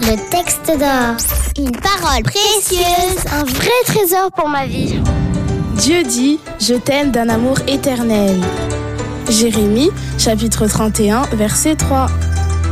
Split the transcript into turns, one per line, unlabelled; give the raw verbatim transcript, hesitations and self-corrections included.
Le texte d'or. Une parole précieuse. Un vrai trésor pour ma vie.
Dieu dit « Je t'aime d'un amour éternel ». Jérémie, chapitre trente et un, verset trois.